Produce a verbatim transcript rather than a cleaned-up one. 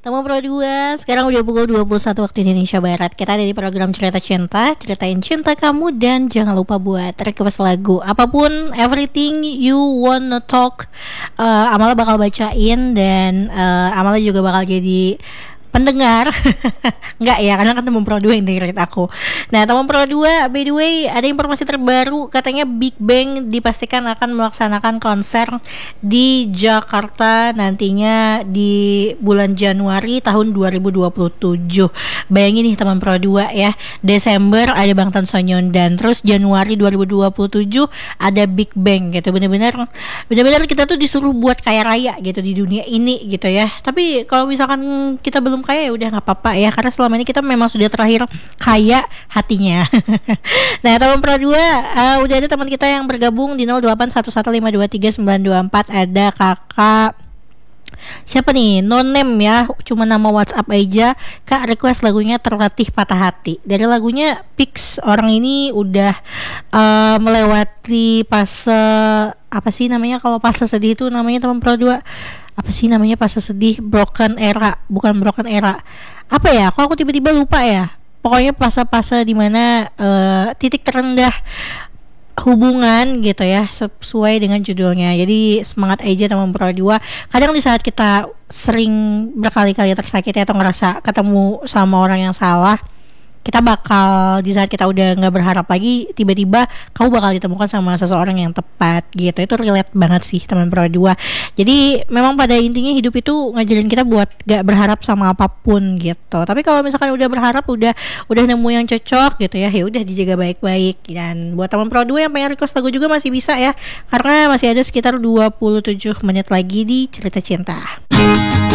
Temu Pro dua, sekarang udah pukul dua puluh satu waktu Indonesia Barat. Kita ada di program Cerita Cinta, ceritain cinta kamu. Dan jangan lupa buat request lagu apapun, everything you wanna talk, uh, Amala bakal bacain. Dan uh, Amala juga bakal jadi pendengar. Enggak ya, karena kan teman Pro dua yang dengerin aku. Nah, teman Pro dua, by the way, ada informasi terbaru. Katanya Big Bang dipastikan akan melaksanakan konser di Jakarta nantinya di bulan Januari tahun dua ribu dua puluh tujuh. Bayangin nih teman Pro dua ya, Desember ada Bangtan Sonyeon, dan terus Januari dua ribu dua puluh tujuh ada Big Bang gitu. Bener-bener bener-bener kita tuh disuruh buat kaya raya gitu di dunia ini gitu ya. Tapi kalau misalkan kita belum kaya ya udah nggak apa-apa ya, karena selama ini kita memang sudah terakhir kaya hatinya. Nah, teman Pro dua, uh, udah ada teman kita yang bergabung di nol delapan satu satu lima dua tiga sembilan dua empat. Ada kakak siapa nih, no name ya, cuma nama WhatsApp aja. Kak, request lagunya Terlatih Patah Hati. Dari lagunya Pix, orang ini udah uh, melewati fase apa sih namanya, kalau fase sedih itu namanya teman Pro dua, apa sih namanya fase sedih, broken era, bukan broken era, apa ya, kok aku tiba-tiba lupa ya. Pokoknya fase-fase dimana uh, titik terendah hubungan gitu ya, sesuai dengan judulnya. Jadi semangat aja teman Pro dua. Kadang di saat kita sering berkali-kali tersakiti atau ngerasa ketemu sama orang yang salah, kita bakal di saat kita udah nggak berharap lagi, tiba-tiba kamu bakal ditemukan sama seseorang yang tepat gitu. Itu relate banget sih teman Pro dua. Jadi memang pada intinya hidup itu ngajarin kita buat nggak berharap sama apapun gitu. Tapi kalau misalkan udah berharap, udah udah nemu yang cocok gitu ya, ya udah dijaga baik-baik. Dan buat teman Pro dua yang pengen request lagu juga masih bisa ya, karena masih ada sekitar dua puluh tujuh menit lagi di Cerita Cinta.